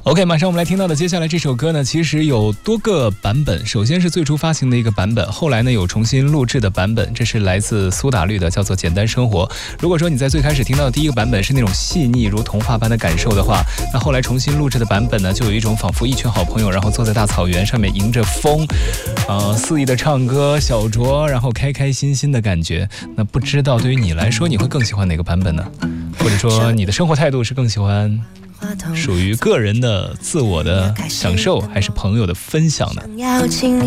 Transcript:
OK， 马上我们来听到的接下来这首歌呢，其实有多个版本。首先是最初发行的一个版本，后来呢有重新录制的版本，这是来自苏打绿的，叫做《简单生活》。如果说你在最开始听到的第一个版本是那种细腻如童话般的感受的话，那后来重新录制的版本呢，就有一种仿佛一群好朋友，然后坐在大草原上面迎着风，肆意的唱歌小酌，然后开开心心的感觉。那不知道对于你来说，你会更喜欢哪个版本呢？或者说你的生活态度是更喜欢属于个人的自我的享受，还是朋友的分享呢？